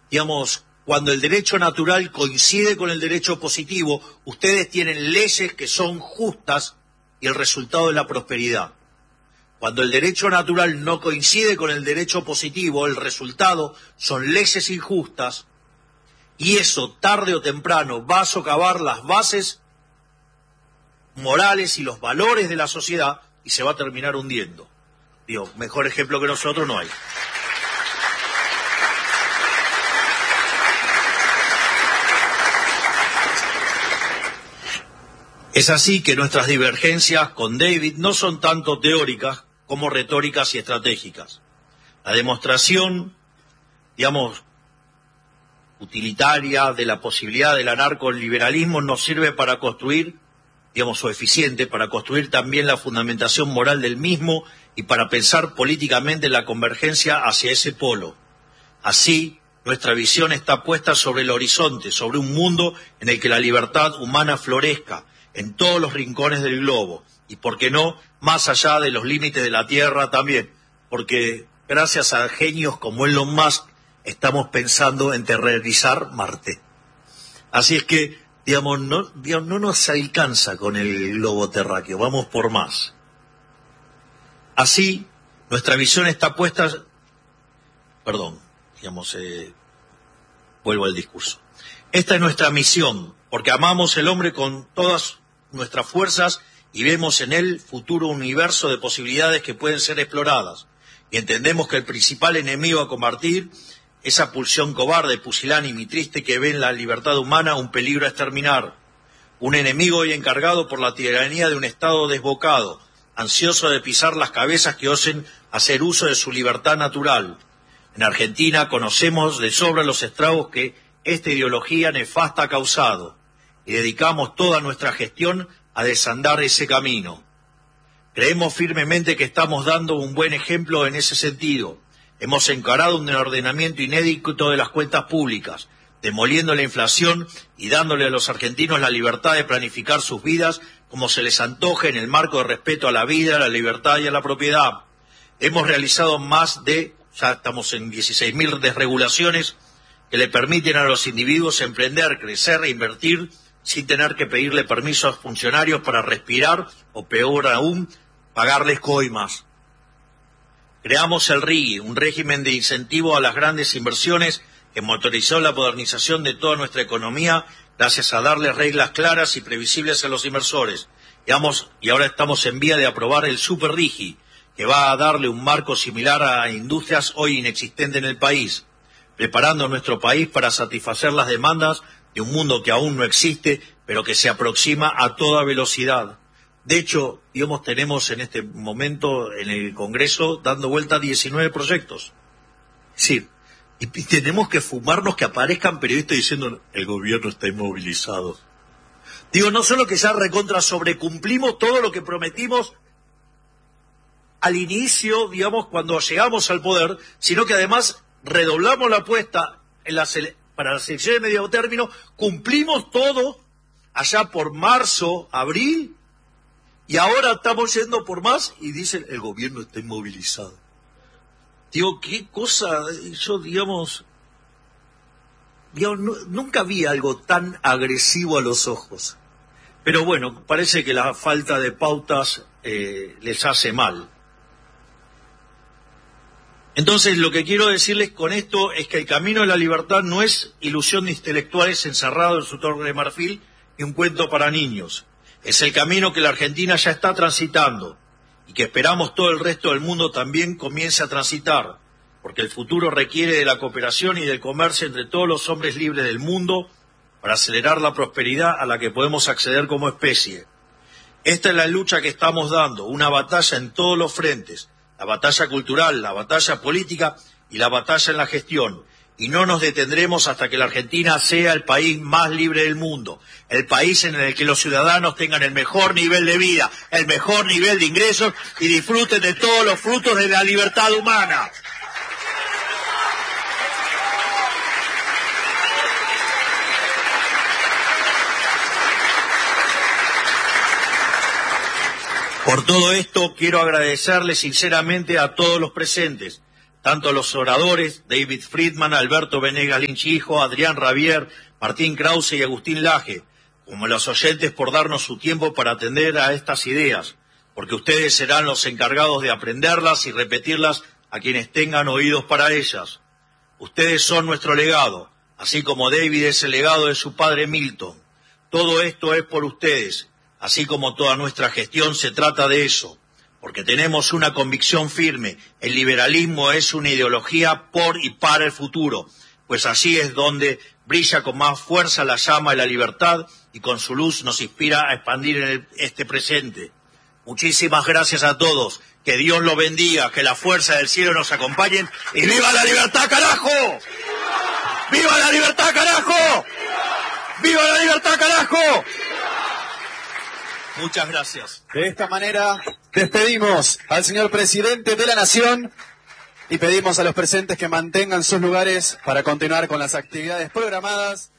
digamos, cuando el derecho natural coincide con el derecho positivo, ustedes tienen leyes que son justas y el resultado es la prosperidad. Cuando el derecho natural no coincide con el derecho positivo, el resultado son leyes injustas y eso, tarde o temprano, va a socavar las bases morales y los valores de la sociedad y se va a terminar hundiendo. Digo, mejor ejemplo que nosotros no hay. Es así que nuestras divergencias con David no son tanto teóricas como retóricas y estratégicas. La demostración, digamos, utilitaria de la posibilidad del anarcoliberalismo nos sirve para construir, digamos, o eficiente, para construir también la fundamentación moral del mismo y para pensar políticamente en la convergencia hacia ese polo. Así, nuestra visión está puesta sobre el horizonte, sobre un mundo en el que la libertad humana florezca en todos los rincones del globo y, por qué no, más allá de los límites de la Tierra también, porque gracias a genios como Elon Musk estamos pensando en terrenizar Marte. Así es que, digamos, no nos alcanza con el globo terráqueo, vamos por más. Así, nuestra visión está puesta... vuelvo al discurso. Esta es nuestra misión, porque amamos el hombre con todas nuestras fuerzas y vemos en él futuro universo de posibilidades que pueden ser exploradas. Y entendemos que el principal enemigo a combatir, esa pulsión cobarde, pusilánime y triste que ve en la libertad humana un peligro a exterminar. Un enemigo hoy encargado por la tiranía de un Estado desbocado, ansioso de pisar las cabezas que osen hacer uso de su libertad natural. En Argentina conocemos de sobra los estragos que esta ideología nefasta ha causado y dedicamos toda nuestra gestión a desandar ese camino. Creemos firmemente que estamos dando un buen ejemplo en ese sentido. Hemos encarado un ordenamiento inédito de las cuentas públicas, demoliendo la inflación y dándole a los argentinos la libertad de planificar sus vidas como se les antoje en el marco de respeto a la vida, a la libertad y a la propiedad. Hemos realizado ya estamos en 16.000 desregulaciones que le permiten a los individuos emprender, crecer e invertir sin tener que pedirle permiso a funcionarios para respirar o, peor aún, pagarles coimas. Creamos el RIGI, un régimen de incentivo a las grandes inversiones que motorizó la modernización de toda nuestra economía gracias a darles reglas claras y previsibles a los inversores. Y ahora estamos en vía de aprobar el Super RIGI, que va a darle un marco similar a industrias hoy inexistentes en el país, preparando a nuestro país para satisfacer las demandas de un mundo que aún no existe, pero que se aproxima a toda velocidad. De hecho, tenemos en este momento en el Congreso dando vuelta 19 proyectos. Sí, y tenemos que fumarnos que aparezcan periodistas diciendo el gobierno está inmovilizado. No solo que ya recontra sobrecumplimos todo lo que prometimos al inicio, cuando llegamos al poder, sino que además redoblamos la apuesta para las elecciones de medio término, cumplimos todo allá por marzo, abril, y ahora estamos yendo por más y dicen el gobierno está inmovilizado. Qué cosa, nunca vi algo tan agresivo a los ojos. Pero bueno, parece que la falta de pautas les hace mal. Entonces, lo que quiero decirles con esto es que el camino de la libertad no es ilusión de intelectuales encerrados en su torre de marfil y un cuento para niños. Es el camino que la Argentina ya está transitando y que esperamos todo el resto del mundo también comience a transitar, porque el futuro requiere de la cooperación y del comercio entre todos los hombres libres del mundo para acelerar la prosperidad a la que podemos acceder como especie. Esta es la lucha que estamos dando, una batalla en todos los frentes. La batalla cultural, la batalla política y la batalla en la gestión. Y no nos detendremos hasta que la Argentina sea el país más libre del mundo, el país en el que los ciudadanos tengan el mejor nivel de vida, el mejor nivel de ingresos y disfruten de todos los frutos de la libertad humana. Por todo esto quiero agradecerles sinceramente a todos los presentes, tanto los oradores, David Friedman, Alberto Venegas Lynch hijo, Adrián Rabier, Martín Krause y Agustín Laje, como los oyentes por darnos su tiempo para atender a estas ideas, porque ustedes serán los encargados de aprenderlas y repetirlas a quienes tengan oídos para ellas. Ustedes son nuestro legado, así como David es el legado de su padre Milton. Todo esto es por ustedes, así como toda nuestra gestión se trata de eso, porque tenemos una convicción firme: el liberalismo es una ideología por y para el futuro, pues así es donde brilla con más fuerza la llama de la libertad y con su luz nos inspira a expandir este presente. Muchísimas gracias a todos, que Dios los bendiga, que la fuerza del cielo nos acompañe y ¡viva la libertad, carajo! ¡Viva la libertad, carajo! ¡Viva la libertad, carajo! Muchas gracias. De esta manera despedimos al señor presidente de la Nación y pedimos a los presentes que mantengan sus lugares para continuar con las actividades programadas.